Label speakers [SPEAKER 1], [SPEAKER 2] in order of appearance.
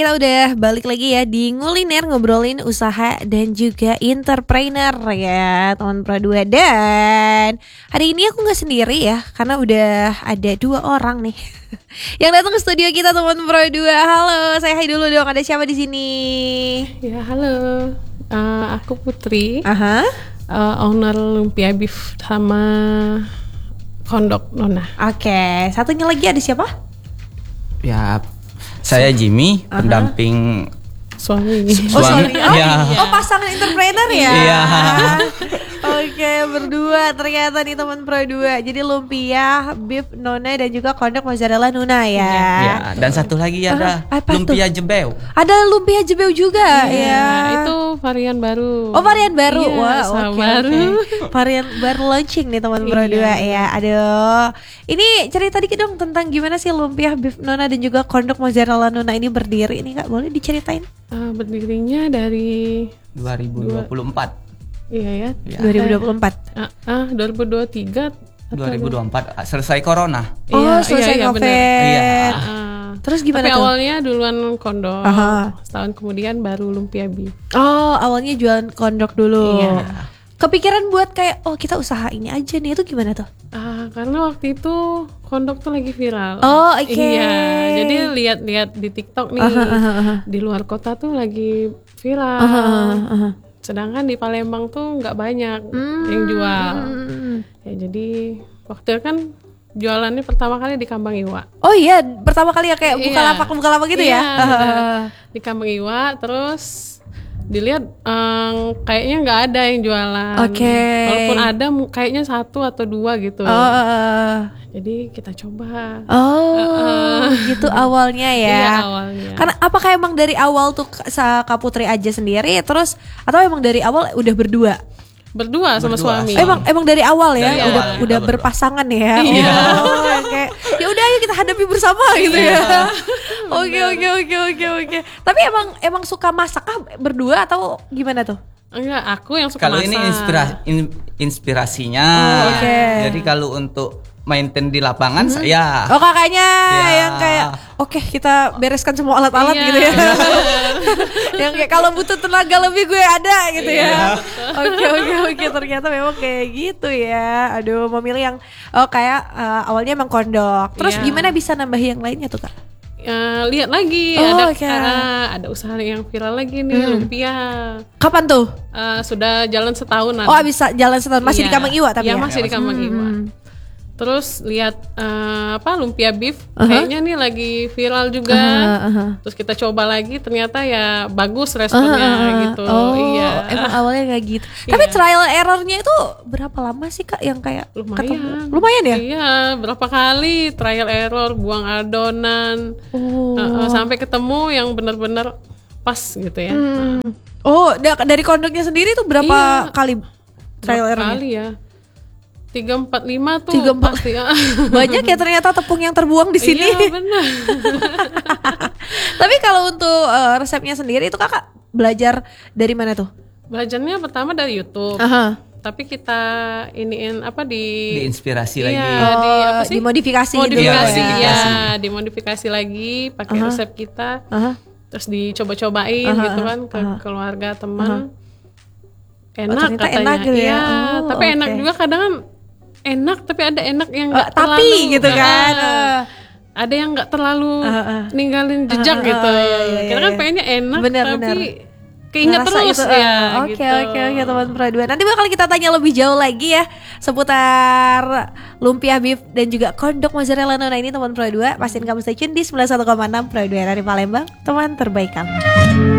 [SPEAKER 1] Kita udah balik lagi ya di Nguliner, ngobrolin usaha dan juga entrepreneur ya teman Pro 2. Dan hari ini aku gak sendiri ya, karena udah ada 2 orang nih yang datang ke studio kita teman Pro 2. Halo, saya hai dulu dong, ada siapa di sini?
[SPEAKER 2] Ya halo, aku Putri, owner Lumpia Beef sama Kondok Nona.
[SPEAKER 1] Oke, satunya lagi ada siapa?
[SPEAKER 3] Ya, saya Jimmy, pendamping
[SPEAKER 2] suami.
[SPEAKER 1] Suami. Oh,
[SPEAKER 3] ya.
[SPEAKER 1] Oh, pasangan entrepreneur ya?
[SPEAKER 3] Iya.
[SPEAKER 1] Oke, berdua ternyata nih teman Pro 2. Jadi Lumpia Beef Nona dan juga Kondok Mozzarella Nuna ya.
[SPEAKER 3] Ya, dan satu lagi ada Lumpia Jebeu.
[SPEAKER 1] Ada Lumpia Jebeu juga ya.
[SPEAKER 2] Itu varian baru.
[SPEAKER 1] Oh, varian baru.
[SPEAKER 2] Iya,
[SPEAKER 1] Wah,
[SPEAKER 2] baru.
[SPEAKER 1] okay. Varian baru launching nih teman Pro 2 ya. Aduh. Ini cerita dikit dong tentang gimana sih Lumpia Beef Nona dan juga Kondok Mozzarella Nuna ini berdiri. Ini Kak, boleh diceritain?
[SPEAKER 2] Berdirinya dari
[SPEAKER 3] 2024.
[SPEAKER 2] Iya ya.
[SPEAKER 1] 2024.
[SPEAKER 2] 2023.
[SPEAKER 3] 2024 selesai corona.
[SPEAKER 1] Oh, selesai COVID.
[SPEAKER 3] Iya.
[SPEAKER 1] Terus gimana
[SPEAKER 2] Tapi
[SPEAKER 1] tuh?
[SPEAKER 2] awalnya duluan Kondok. Setahun kemudian baru Lumpia Beef.
[SPEAKER 1] Oh, awalnya jualan Kondok dulu.
[SPEAKER 2] Iya.
[SPEAKER 1] Kepikiran buat kayak kita usaha ini aja nih, itu gimana tuh?
[SPEAKER 2] Karena waktu itu Kondok tuh lagi viral.
[SPEAKER 1] Oh, oke.
[SPEAKER 2] Iya, jadi lihat-lihat di TikTok nih, di luar kota tuh lagi viral. Sedangkan di Palembang tuh nggak banyak yang jual. Ya jadi waktu itu kan jualannya pertama kali di Kambang Iwa.
[SPEAKER 1] Oh iya, pertama kali ya kayak Bukalapak gitu ya?
[SPEAKER 2] Di Kambang Iwa, terus dilihat kayaknya nggak ada yang jualan. Walaupun ada kayaknya 1 atau 2 gitu. Jadi kita coba.
[SPEAKER 1] Gitu awalnya ya.
[SPEAKER 2] Iya, awalnya.
[SPEAKER 1] Karena apakah emang dari awal tuh Kak Putri aja sendiri terus atau emang dari awal udah berdua?
[SPEAKER 2] Berdua sama suami.
[SPEAKER 1] Emang dari awal ya,
[SPEAKER 3] dari
[SPEAKER 1] udah berpasangan ya.
[SPEAKER 2] Iya.
[SPEAKER 1] Kayak ya udah ayo kita hadapi bersama gitu ya. Oke. Tapi emang suka masak berdua atau gimana tuh?
[SPEAKER 2] Enggak, aku yang suka
[SPEAKER 3] Kalau
[SPEAKER 2] masak.
[SPEAKER 3] ini inspirasinya. Jadi kalau untuk maintain di lapangan saya.
[SPEAKER 1] Oh, kakaknya yang kayak kita bereskan semua alat-alat gitu ya. Yang kayak kalau butuh tenaga lebih gue ada gitu ya. Oke, ternyata memang kayak gitu ya. Aduh, memilih yang kayak awalnya emang Kondok. Terus gimana bisa nambah yang lainnya tuh, Kak?
[SPEAKER 2] Lihat lagi ada usaha yang viral lagi nih, Lumpia.
[SPEAKER 1] Kapan tuh?
[SPEAKER 2] Sudah jalan setahunan.
[SPEAKER 1] Oh, bisa jalan setahun. Masih di Kambang Iwa tapi ya?
[SPEAKER 2] Masih di Kambang Iwa. Terus lihat Lumpia Beef kayaknya nih lagi viral juga. Terus kita coba lagi, ternyata ya bagus responnya gitu. Iya.
[SPEAKER 1] Emang awalnya kayak gitu. Tapi trial errornya itu berapa lama sih, Kak, yang kayak
[SPEAKER 2] lumayan.
[SPEAKER 1] Lumayan ya?
[SPEAKER 2] Iya, berapa kali trial error, buang adonan, sampai ketemu yang benar-benar pas gitu ya.
[SPEAKER 1] Dari Kondoknya sendiri tuh berapa kali trial errornya?
[SPEAKER 2] Kali ya. 3-4-5 tuh pasti.
[SPEAKER 1] Banyak ya ternyata tepung yang terbuang di sini.
[SPEAKER 2] Iya, benar.
[SPEAKER 1] Tapi kalau untuk resepnya sendiri itu Kakak belajar dari mana tuh?
[SPEAKER 2] Belajarnya pertama dari YouTube. Tapi kita
[SPEAKER 3] diinspirasi lagi.
[SPEAKER 1] Dimodifikasi
[SPEAKER 2] dimodifikasi lagi pakai resep kita. Terus dicoba-cobain gitu kan ke keluarga, teman. Enak katanya.
[SPEAKER 1] Enak gitu ya.
[SPEAKER 2] Tapi enak juga kadang kan enak, tapi ada enak yang nggak
[SPEAKER 1] tapi
[SPEAKER 2] terlalu
[SPEAKER 1] gitu kan.
[SPEAKER 2] Ada yang nggak terlalu ninggalin jejak gitu. Kita kan pengennya enak, tapi keinget terus ya.
[SPEAKER 1] Oke, teman Pro 2. Nanti bakal kita tanya lebih jauh lagi ya seputar Lumpia Beef dan juga Kondok Mozzarella Nona ini teman Pro 2. Pastiin kamu stay tune di 91,6 Pro 2 dari Palembang, teman terbaik kamu.